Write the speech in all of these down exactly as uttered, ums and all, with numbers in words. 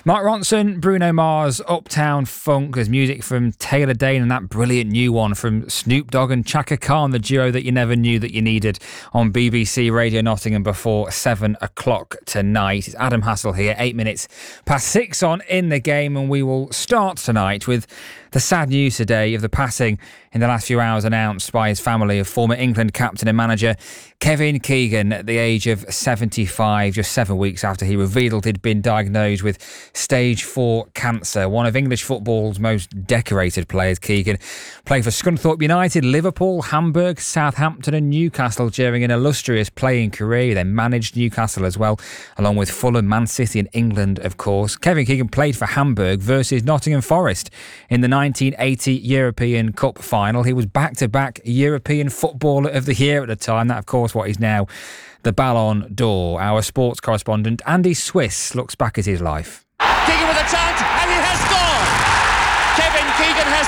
Mark Ronson, Bruno Mars, Uptown Funk. There's music from Taylor Dayne and that brilliant new one from Snoop Dogg and Chaka Khan, the duo that you never knew that you needed, on B B C Radio Nottingham before seven o'clock tonight. It's Adam Hassel here, eight minutes past six on In the Game, and we will start tonight with the sad news today of the passing in the last few hours announced by his family of former England captain and manager Kevin Keegan at the age of seventy-five, just seven weeks after he revealed he'd been diagnosed with stage four cancer. One of English football's most decorated players, Keegan played for Scunthorpe United, Liverpool, Hamburg, Southampton and Newcastle during an illustrious playing career. He then managed Newcastle as well, along with Fulham, Man City and England, of course. Kevin Keegan played for Hamburg versus Nottingham Forest in the nineteen eighty European Cup final. He was back-to-back European Footballer of the Year at the time. That, of course, what is now the Ballon d'Or. Our sports correspondent Andy Swiss looks back at his life. Keegan with a chance, and he has scored! Kevin Keegan has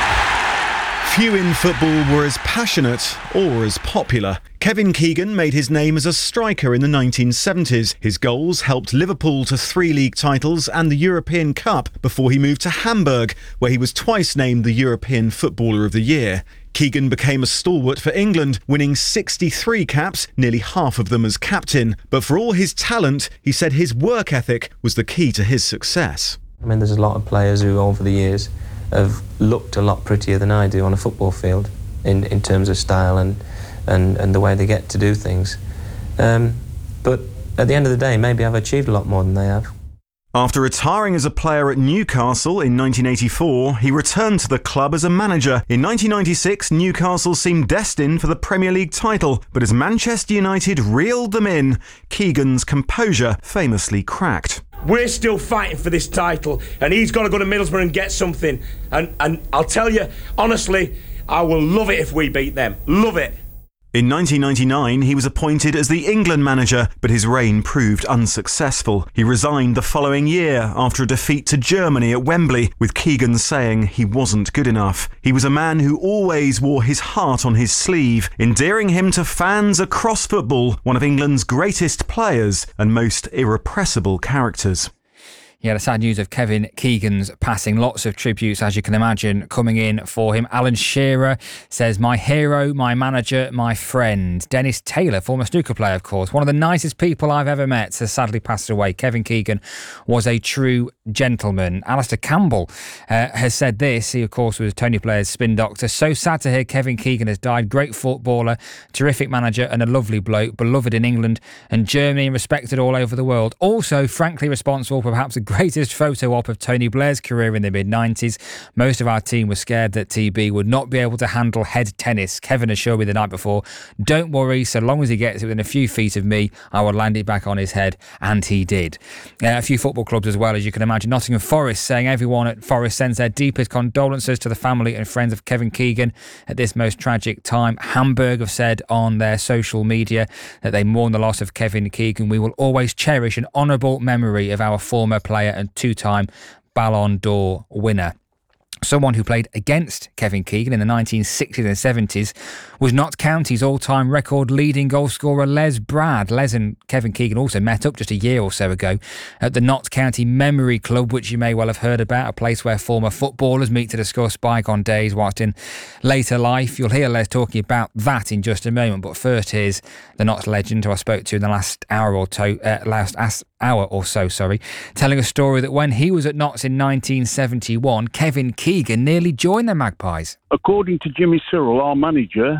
scored! Few in football were as passionate or as popular. Kevin Keegan made his name as a striker in the nineteen seventies. His goals helped Liverpool to three league titles and the European Cup before he moved to Hamburg, where he was twice named the European Footballer of the Year. Keegan became a stalwart for England, winning sixty-three caps, nearly half of them as captain. But for all his talent, he said his work ethic was the key to his success. I mean, there's a lot of players who over the years have looked a lot prettier than I do on a football field in, in terms of style and, and, and the way they get to do things. Um, but at the end of the day, maybe I've achieved a lot more than they have. After retiring as a player at Newcastle in nineteen eighty-four, he returned to the club as a manager. In nineteen ninety-six, Newcastle seemed destined for the Premier League title, but as Manchester United reeled them in, Keegan's composure famously cracked. We're still fighting for this title, and he's got to go to Middlesbrough and get something. And, and I'll tell you, honestly, I will love it if we beat them. Love it. In nineteen ninety-nine, he was appointed as the England manager, but his reign proved unsuccessful. He resigned the following year after a defeat to Germany at Wembley, with Keegan saying he wasn't good enough. He was a man who always wore his heart on his sleeve, endearing him to fans across football, one of England's greatest players and most irrepressible characters. Yeah, the sad news of Kevin Keegan's passing. Lots of tributes, as you can imagine, coming in for him. Alan Shearer says, my hero, my manager, my friend. Dennis Taylor, former snooker player, of course, one of the nicest people I've ever met, has sadly passed away. Kevin Keegan was a true gentleman. Alistair Campbell uh, has said this. He, of course, was Tony Blair's spin doctor. So sad to hear Kevin Keegan has died. Great footballer, terrific manager and a lovely bloke, beloved in England and Germany and respected all over the world. Also, frankly, responsible for perhaps the greatest photo op of Tony Blair's career in the mid nineties. Most of our team was scared that T B would not be able to handle head tennis. Kevin assured me the night before, don't worry, so long as he gets it within a few feet of me, I will land it back on his head. And he did. Uh, a few football clubs as well, as you can imagine. Nottingham Forest saying everyone at Forest sends their deepest condolences to the family and friends of Kevin Keegan at this most tragic time. Hamburg have said on their social media that they mourn the loss of Kevin Keegan. We will always cherish an honourable memory of our former player and two-time Ballon d'Or winner. Someone who played against Kevin Keegan in the nineteen sixties and seventies was Notts County's all-time record leading goal scorer Les Brad. Les and Kevin Keegan also met up just a year or so ago at the Notts County Memory Club, which you may well have heard about, a place where former footballers meet to discuss bygone days whilst in later life. You'll hear Les talking about that in just a moment, but first here's the Notts legend who I spoke to in the last hour or so, uh, last hour or so, sorry, telling a story that when he was at Notts in nineteen seventy-one, Kevin Keegan nearly joined the Magpies. According to Jimmy Cyril, our manager,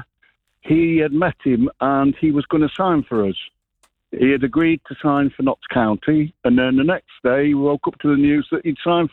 he had met him and he was going to sign for us. He had agreed to sign for Notts County, and then the next day he woke up to the news that he'd signed